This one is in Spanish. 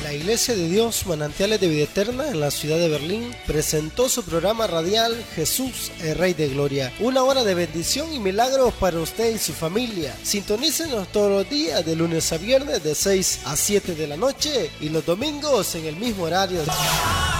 La Iglesia de Dios Manantiales de Vida Eterna en la ciudad de Berlín presentó su programa radial Jesús, el Rey de Gloria. Una hora de bendición y milagros para usted y su familia. Sintonícenos todos los días de lunes a viernes de 6 a 7 de la noche y los domingos en el mismo horario.